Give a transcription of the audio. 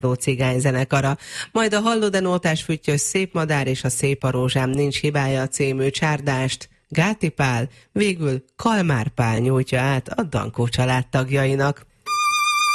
cigányzenekara. Majd a Hallod-e nótás füttyös Szép madár és a Szép a rózsám nincs hibája című csárdást Gáti Pál, végül Kalmár Pál nyújtja át a Dankó család tagjainak.